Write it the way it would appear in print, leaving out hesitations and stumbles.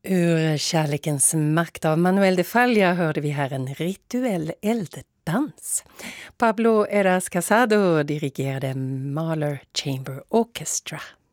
Ur Kärlekens makt av Manuel de Falla hörde vi här en rituell elddans. Pablo Heras Casado dirigerade Mahler Chamber Orchestra.